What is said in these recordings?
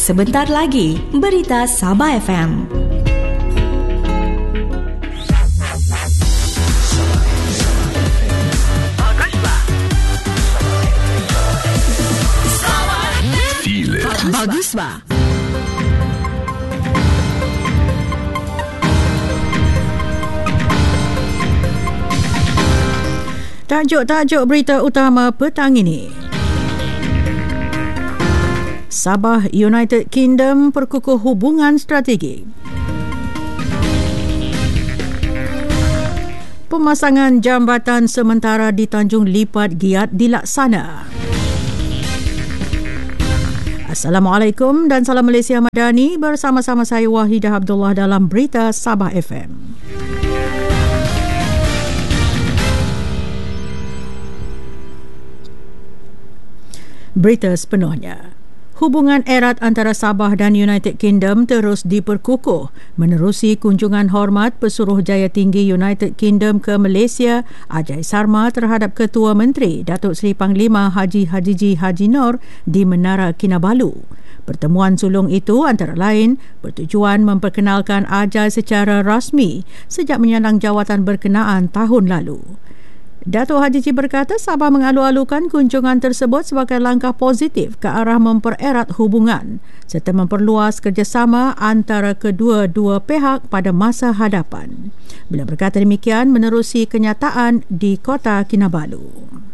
Sebentar lagi, Berita Sabah FM. Baguslah. Tajuk-tajuk berita utama petang ini. Sabah United Kingdom perkukuh hubungan strategi. Pemasangan jambatan sementara di Tanjung Lipat giat dilaksana. Assalamualaikum dan salam Malaysia Madani, bersama-sama saya Wahidah Abdullah dalam Berita Sabah FM. Berita sepenuhnya. Hubungan erat antara Sabah dan United Kingdom terus diperkukuh menerusi kunjungan hormat Pesuruhjaya Tinggi United Kingdom ke Malaysia Ajai Sarma terhadap Ketua Menteri Datuk Seri Panglima Haji Hajiji Haji Nur di Menara Kinabalu. Pertemuan sulung itu antara lain bertujuan memperkenalkan Ajai secara rasmi sejak menyandang jawatan berkenaan tahun lalu. Datuk Hajiji berkata Sabah mengalu-alukan kunjungan tersebut sebagai langkah positif ke arah mempererat hubungan serta memperluas kerjasama antara kedua-dua pihak pada masa hadapan. Beliau berkata demikian menerusi kenyataan di Kota Kinabalu.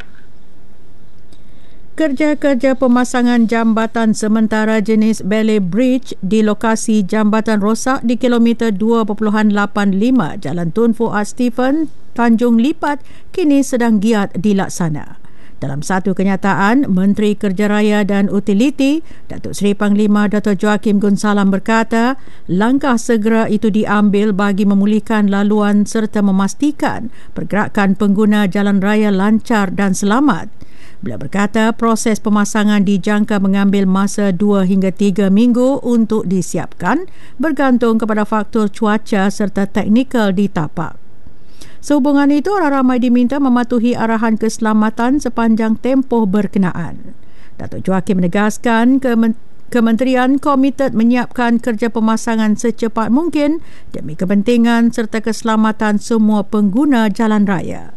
Kerja-kerja pemasangan jambatan sementara jenis Ballet Bridge di lokasi jambatan rosak di kilometer 2.85 Jalan Tun Fuad Stephen, Tanjung Lipat kini sedang giat dilaksana. Dalam satu kenyataan, Menteri Kerja Raya dan Utiliti, Datuk Seri Panglima Dr. Joachim Gunsalam berkata, langkah segera itu diambil bagi memulihkan laluan serta memastikan pergerakan pengguna jalan raya lancar dan selamat. Beliau berkata proses pemasangan dijangka mengambil masa 2 hingga 3 minggu untuk disiapkan bergantung kepada faktor cuaca serta teknikal di tapak. Sehubungan itu, orang ramai diminta mematuhi arahan keselamatan sepanjang tempoh berkenaan. Datuk Joachim menegaskan Kementerian komited menyiapkan kerja pemasangan secepat mungkin demi kepentingan serta keselamatan semua pengguna jalan raya.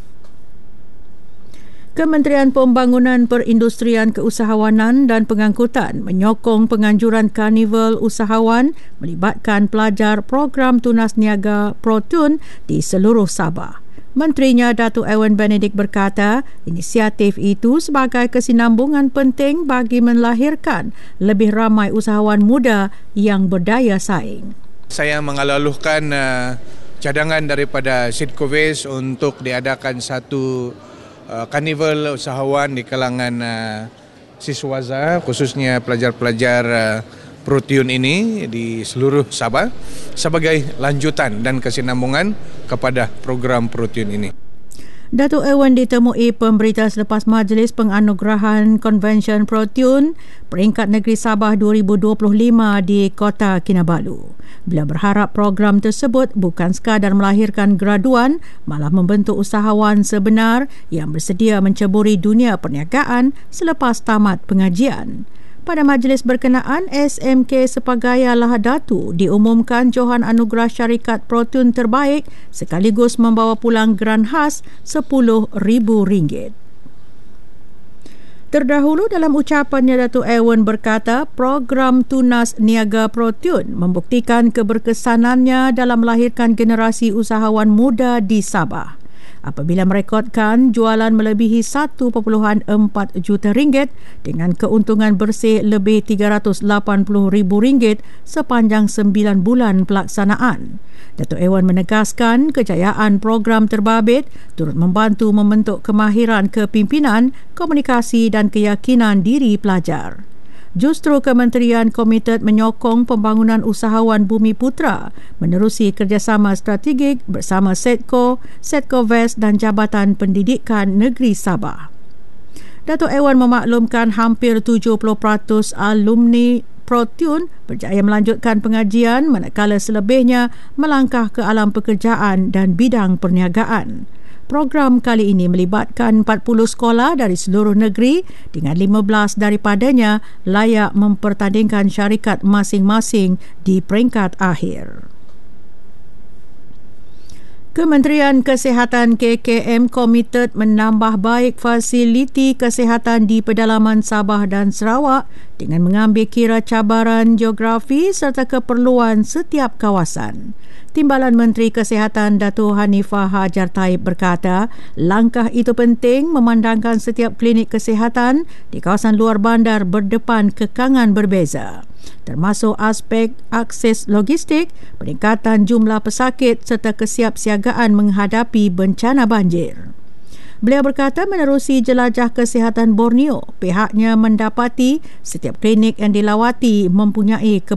Kementerian Pembangunan Perindustrian Keusahawanan dan Pengangkutan menyokong penganjuran Karnival Usahawan melibatkan pelajar program Tunas Niaga ProTun di seluruh Sabah. Menterinya Datuk Ewan Benedict berkata, inisiatif itu sebagai kesinambungan penting bagi melahirkan lebih ramai usahawan muda yang berdaya saing. Saya mengalu-alukan cadangan daripada Sidco Waste untuk diadakan satu karnival usahawan di kalangan siswaza, khususnya pelajar-pelajar ProTun ini di seluruh Sabah sebagai lanjutan dan kesinambungan kepada program ProTun ini. Datuk Ewan ditemui pemberita selepas majlis penganugerahan Konvensyen ProTun Peringkat Negeri Sabah 2025 di Kota Kinabalu. Beliau berharap program tersebut bukan sekadar melahirkan graduan, malah membentuk usahawan sebenar yang bersedia menceburi dunia perniagaan selepas tamat pengajian. Pada majlis berkenaan, SMK Sepagaya Lahadatu diumumkan johan anugerah syarikat ProTun terbaik sekaligus membawa pulang geran khas RM10,000. Terdahulu dalam ucapannya, Datuk Ewan berkata program Tunas Niaga ProTun membuktikan keberkesanannya dalam melahirkan generasi usahawan muda di Sabah. Apabila merekodkan jualan melebihi RM1.4 juta dengan keuntungan bersih lebih RM380,000 sepanjang 9 bulan pelaksanaan. Datuk Ewan menegaskan kejayaan program terbabit turut membantu membentuk kemahiran kepimpinan, komunikasi dan keyakinan diri pelajar. Justru Kementerian komited menyokong pembangunan usahawan Bumi Putra menerusi kerjasama strategik bersama Sedco West dan Jabatan Pendidikan Negeri Sabah. Datuk Ewan memaklumkan hampir 70% alumni ProTun berjaya melanjutkan pengajian manakala selebihnya melangkah ke alam pekerjaan dan bidang perniagaan. Program kali ini melibatkan 40 sekolah dari seluruh negeri dengan 15 daripadanya layak mempertandingkan syarikat masing-masing di peringkat akhir. Kementerian Kesihatan KKM komited menambah baik fasiliti kesihatan di pedalaman Sabah dan Sarawak dengan mengambil kira cabaran geografi serta keperluan setiap kawasan. Timbalan Menteri Kesihatan Dato' Hanifah Hajar Taib berkata, langkah itu penting memandangkan setiap klinik kesihatan di kawasan luar bandar berdepan kekangan berbeza, termasuk aspek akses logistik, peningkatan jumlah pesakit serta kesiapsiagaan menghadapi bencana banjir. Beliau berkata menerusi jelajah kesihatan Borneo, pihaknya mendapati setiap klinik yang dilawati mempunyai